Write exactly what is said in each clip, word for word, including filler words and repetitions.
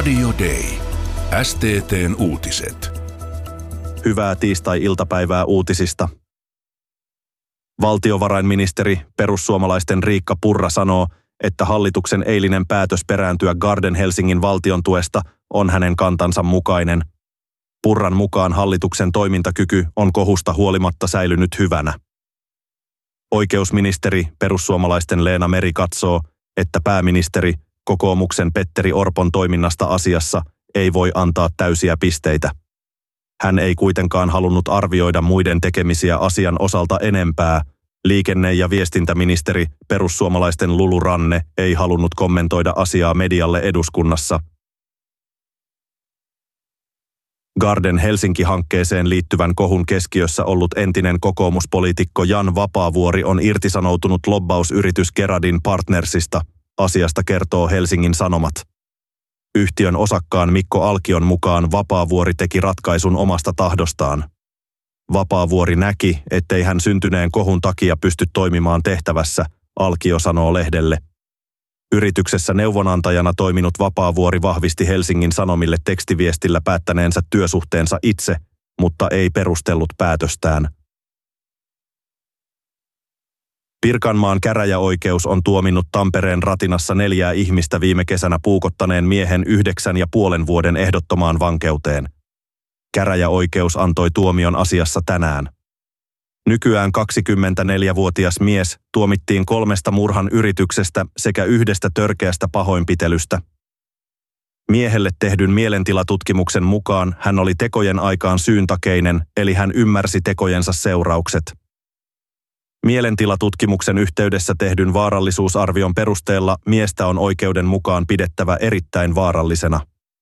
Radio Day. S T T:n uutiset. Hyvää tiistai-iltapäivää uutisista. Valtiovarainministeri perussuomalaisten Riikka Purra sanoo, että hallituksen eilinen päätös perääntyä Garden Helsingin valtion tuesta on hänen kantansa mukainen. Purran mukaan hallituksen toimintakyky on kohusta huolimatta säilynyt hyvänä. Oikeusministeri perussuomalaisten Leena Meri katsoo, että pääministeri kokoomuksen Petteri Orpon toiminnasta asiassa ei voi antaa täysiä pisteitä. Hän ei kuitenkaan halunnut arvioida muiden tekemisiä asian osalta enempää. Liikenne- ja viestintäministeri perussuomalaisten Lulu Ranne ei halunnut kommentoida asiaa medialle eduskunnassa. Garden Helsinki-hankkeeseen liittyvän kohun keskiössä ollut entinen kokoomuspoliitikko Jan Vapaavuori on irtisanoutunut lobbausyritys Geradin Partnersista. Asiasta kertoo Helsingin Sanomat. Yhtiön osakkaan Mikko Alkion mukaan Vapaavuori teki ratkaisun omasta tahdostaan. Vapaavuori näki, ettei hän syntyneen kohun takia pysty toimimaan tehtävässä, Alkio sanoo lehdelle. Yrityksessä neuvonantajana toiminut Vapaavuori vahvisti Helsingin Sanomille tekstiviestillä päättäneensä työsuhteensa itse, mutta ei perustellut päätöstään. Pirkanmaan käräjäoikeus on tuominnut Tampereen Ratinassa neljää ihmistä viime kesänä puukottaneen miehen yhdeksän ja puolen vuoden ehdottomaan vankeuteen. Käräjäoikeus antoi tuomion asiassa tänään. Nykyään kaksikymmentäneljävuotias mies tuomittiin kolmesta murhan yrityksestä sekä yhdestä törkeästä pahoinpitelystä. Miehelle tehdyn mielentilatutkimuksen mukaan hän oli tekojen aikaan syyntakeinen, eli hän ymmärsi tekojensa seuraukset. Mielentilatutkimuksen yhteydessä tehdyn vaarallisuusarvion perusteella miestä on oikeuden mukaan pidettävä erittäin vaarallisena.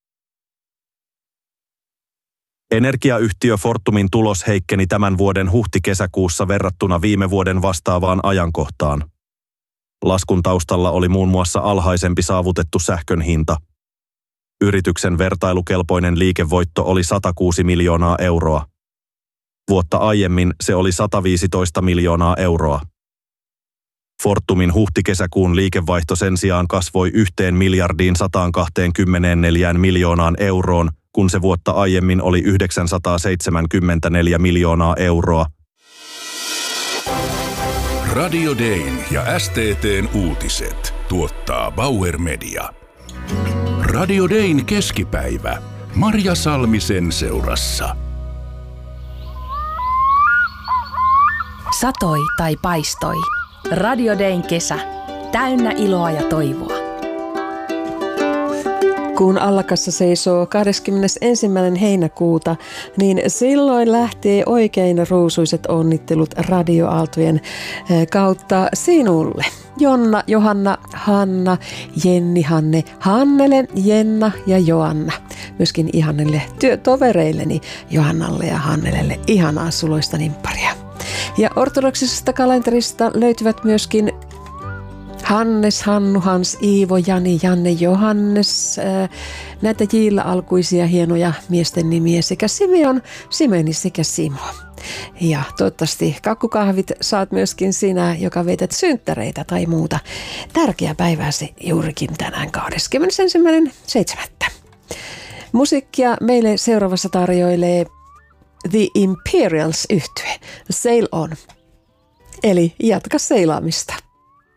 Energiayhtiö Fortumin tulos heikkeni tämän vuoden huhti-kesäkuussa verrattuna viime vuoden vastaavaan ajankohtaan. Laskun taustalla oli muun muassa alhaisempi saavutettu sähkön hinta. Yrityksen vertailukelpoinen liikevoitto oli sata kuusi miljoonaa euroa. Vuotta aiemmin se oli sata viisitoista miljoonaa euroa. Fortumin huhti-kesäkuun liikevaihto sen sijaan kasvoi yhteen miljardiin sata kaksikymmentäneljä miljoonaan euroon, kun se vuotta aiemmin oli yhdeksänsataaseitsemänkymmentäneljä miljoonaa euroa. Radio Dayn ja S T T:n uutiset tuottaa Bauer Media. Radio Dayn keskipäivä Marja Salmisen seurassa. Satoi tai paistoi. Radio Dayn kesä. Täynnä iloa ja toivoa. Kun Allakassa seisoo kahdeskymmenesensimmäinen heinäkuuta, niin silloin lähtee oikein ruusuiset onnittelut radioaaltojen kautta sinulle. Jonna, Johanna, Hanna, Jenni, Hanne, Hannele, Jenna ja Joanna. Myöskin ihanille työtovereilleni Johannalle ja Hannelelle ihanaa suloista nimpparia. Ja ortodoksisesta kalenterista löytyvät myöskin Hannes, Hannu, Hans, Iivo, Jani, Janne, Johannes, ää, näitä Jillä alkuisia hienoja miesten nimiä sekä Simeon, Simeni sekä Simo. Ja toivottavasti kakkukahvit saat myöskin sinä, joka veität synttäreitä tai muuta tärkeää päivääsi juurikin tänään kahdeskymmenesensimmäinen seitsemättä Musiikkia meille seuraavassa tarjoilee The Imperials -yhtye, Sail On, eli jatka seilaamista.